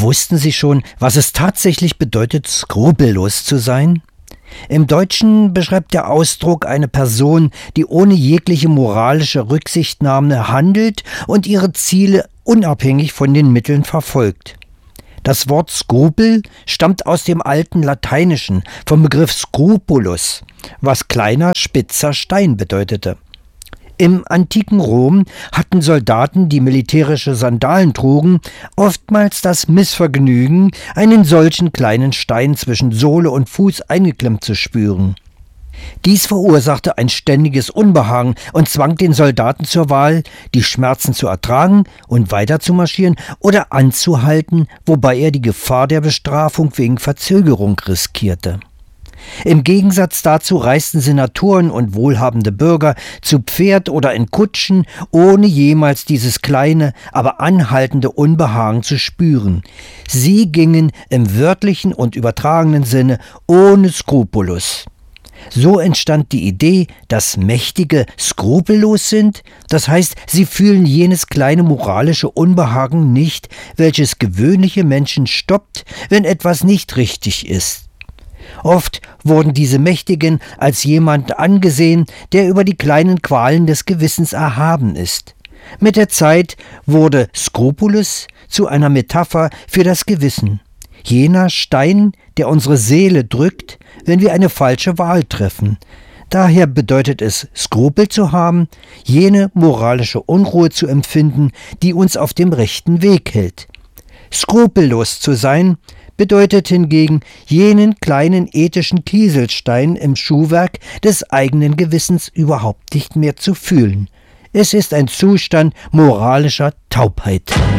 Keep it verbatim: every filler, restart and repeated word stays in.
Wussten Sie schon, was es tatsächlich bedeutet, skrupellos zu sein? Im Deutschen beschreibt der Ausdruck eine Person, die ohne jegliche moralische Rücksichtnahme handelt und ihre Ziele unabhängig von den Mitteln verfolgt. Das Wort Skrupel stammt aus dem alten Lateinischen vom Begriff scrupulus, was kleiner, spitzer Stein bedeutete. Im antiken Rom hatten Soldaten, die militärische Sandalen trugen, oftmals das Missvergnügen, einen solchen kleinen Stein zwischen Sohle und Fuß eingeklemmt zu spüren. Dies verursachte ein ständiges Unbehagen und zwang den Soldaten zur Wahl, die Schmerzen zu ertragen und weiter zu marschieren oder anzuhalten, wobei er die Gefahr der Bestrafung wegen Verzögerung riskierte. Im Gegensatz dazu reisten Senatoren und wohlhabende Bürger zu Pferd oder in Kutschen, ohne jemals dieses kleine, aber anhaltende Unbehagen zu spüren. Sie gingen im wörtlichen und übertragenen Sinne ohne Skrupulus. So entstand die Idee, dass Mächtige skrupellos sind, das heißt, sie fühlen jenes kleine moralische Unbehagen nicht, welches gewöhnliche Menschen stoppt, wenn etwas nicht richtig ist. Oft wurden diese Mächtigen als jemand angesehen, der über die kleinen Qualen des Gewissens erhaben ist. Mit der Zeit wurde Skrupulus zu einer Metapher für das Gewissen. Jener Stein, der unsere Seele drückt, wenn wir eine falsche Wahl treffen. Daher bedeutet es, Skrupel zu haben, jene moralische Unruhe zu empfinden, die uns auf dem rechten Weg hält. Skrupellos zu sein bedeutet hingegen, jenen kleinen ethischen Kieselstein im Schuhwerk des eigenen Gewissens überhaupt nicht mehr zu fühlen. Es ist ein Zustand moralischer Taubheit.